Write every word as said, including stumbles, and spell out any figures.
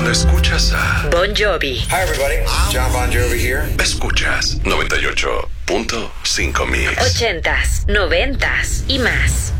Cuando escuchas a Bon Jovi. Hi everybody, John Bon Jovi here. Escuchas noventa y ocho punto cinco Mix. Ochentas, noventas y más.